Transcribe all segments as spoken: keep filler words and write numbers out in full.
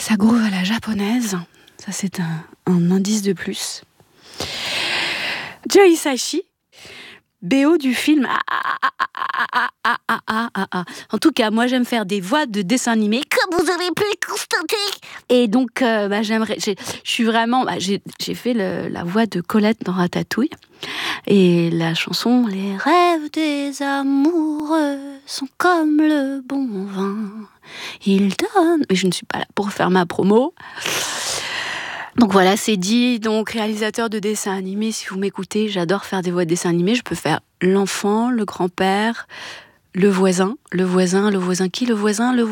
Ça groove à la japonaise. Ça, c'est un, un indice de plus. Joe Hisaishi, B O du film ah, ah, ah, ah, ah, ah, ah, ah, ah, ah. En tout cas, moi, j'aime faire des voix de dessins animés, comme vous avez pu le constater. Et donc, euh, bah, j'aimerais... Je suis vraiment... Bah, j'ai, j'ai fait le, la voix de Colette dans Ratatouille. Et la chanson « Les rêves des amoureux sont comme le bon vin. Ils donnent... » Mais je ne suis pas là pour faire ma promo. Donc voilà, c'est dit. Donc réalisateur de dessins animés, si vous m'écoutez, j'adore faire des voix de dessins animés. Je peux faire l'enfant, le grand-père, le voisin, le voisin, le voisin qui, le voisin, le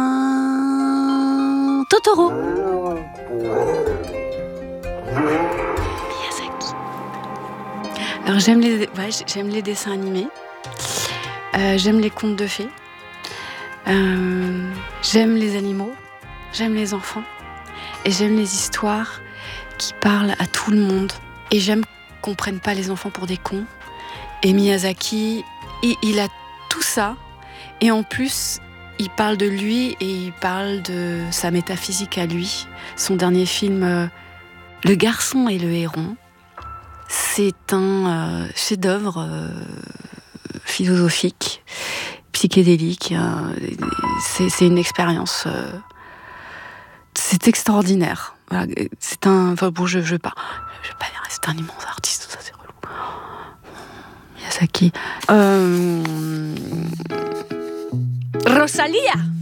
voisin Totoro. Miyazaki. Alors j'aime les, ouais, j'aime les dessins animés. Euh, j'aime les contes de fées. Euh, j'aime les animaux. J'aime les enfants. Et j'aime les histoires qui parlent à tout le monde. Et j'aime qu'on prenne pas les enfants pour des cons. Et Miyazaki, il, il a tout ça. Et en plus, il parle de lui et il parle de sa métaphysique à lui. Son dernier film, euh, Le garçon et le héron, c'est un euh, chef-d'œuvre euh, philosophique, psychédélique. Euh, c'est, c'est une expérience... Euh, C'est extraordinaire. Voilà, c'est un. Enfin bon, je, je vais pas. Je vais pas dire. C'est un immense artiste. Ça c'est relou. Miyazaki. Euh... Rosalia.